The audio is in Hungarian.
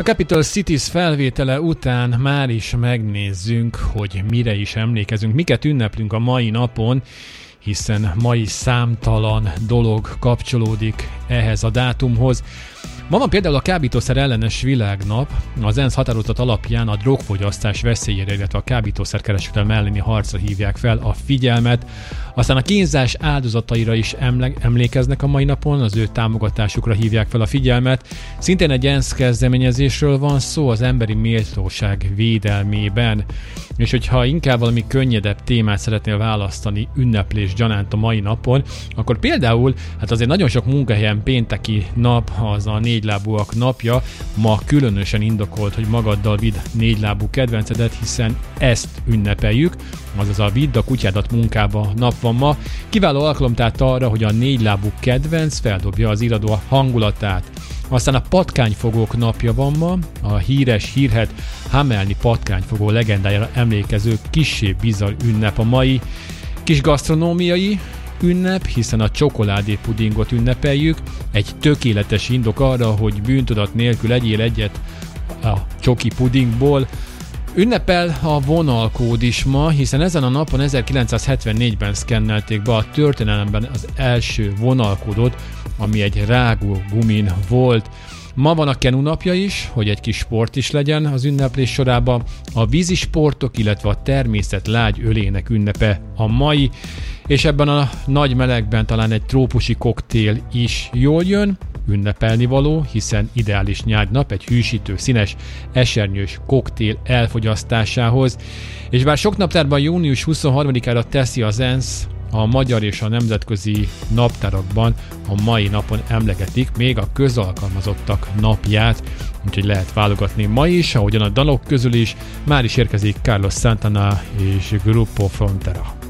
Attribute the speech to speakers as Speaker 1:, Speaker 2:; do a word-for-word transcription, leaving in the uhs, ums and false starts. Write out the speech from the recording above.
Speaker 1: A Capital Cities felvétele után már is megnézzünk, hogy mire is emlékezünk, miket ünneplünk a mai napon, hiszen mai számtalan dolog kapcsolódik ehhez a dátumhoz. Ma van például a kábítószer ellenes világnap, az ENSZ határozat alapján a drogfogyasztás veszélyére, illetve a kábítószerkereskedelem elleni harcra hívják fel a figyelmet. Aztán a kínzás áldozataira is emlékeznek a mai napon, az ő támogatásukra hívják fel a figyelmet. Szintén egy ENSZ kezdeményezésről van szó az emberi méltóság védelmében. És hogyha inkább valami könnyedebb témát szeretnél választani ünneplés gyanánt a mai napon, akkor például, hát azért nagyon sok munkahelyen pénteki nap az a négylábúak napja, ma különösen indokolt, hogy magaddal vidd négylábú kedvencedet, hiszen ezt ünnepeljük, azaz a vidd a kutyádat munkába nap van ma. Kiváló alkalom tehát arra, hogy a négylábú kedvenc feldobja az iradó hangulatát. Aztán a patkányfogók napja van ma, a híres hírhedt Hamelni patkányfogó legendájára emlékező kissé bizarr ünnep a mai. Kis gasztronómiai ünnep, hiszen a csokoládépudingot ünnepeljük, egy tökéletes indok arra, hogy bűntudat nélkül egyél egyet a csoki pudingból. Ünnepel a vonalkód is ma, hiszen ezen a napon ezerkilencszázhetvennégyben szkennelték be a történelemben az első vonalkódot, ami egy rágó gumin volt. Ma van a kenu napja is, hogy egy kis sport is legyen az ünneplés sorában. A vízisportok, illetve a természet lágy ölének ünnepe a mai, és ebben a nagy melegben talán egy trópusi koktél is jól jön, ünnepelni való, hiszen ideális nyárnap egy hűsítő, színes, esernyős koktél elfogyasztásához. És bár sok naptárban június huszonharmadikára teszi az ENSZ, a magyar és a nemzetközi naptárakban a mai napon emlegetik még a közalkalmazottak napját, úgyhogy lehet válogatni ma is, ahogyan a dalok közül is már is érkezik Carlos Santana és Grupo Frontera.